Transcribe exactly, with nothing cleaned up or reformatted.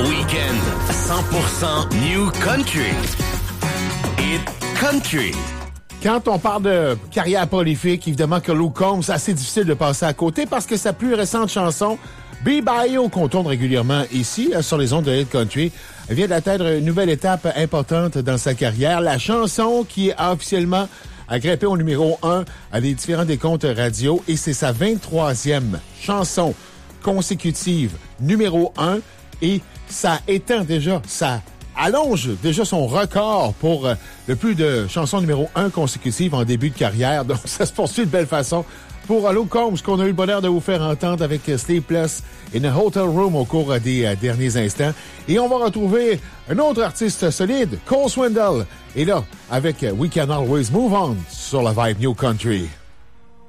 Ton week-end cent pour cent New Country. Hit Country. Quand on parle de carrière prolifique, évidemment que Luke Combs, c'est assez difficile de passer à côté parce que sa plus récente chanson, Be By You, qu'on tourne régulièrement ici, sur les ondes de Hit Country, vient d'atteindre une nouvelle étape importante dans sa carrière. La chanson qui a officiellement grimpé au numéro un à des différents décomptes radio et c'est sa vingt-troisième chanson consécutive numéro un et ça étend déjà, ça allonge déjà son record pour euh, le plus de chansons numéro un consécutives en début de carrière. Donc, ça se poursuit de belle façon pour Luke Combs, qu'on a eu le bonheur de vous faire entendre avec Sleepless in a Hotel Room au cours des euh, derniers instants. Et on va retrouver un autre artiste solide, Cole Swindell. Et là, avec We Can Always Move On sur la Vibe New Country.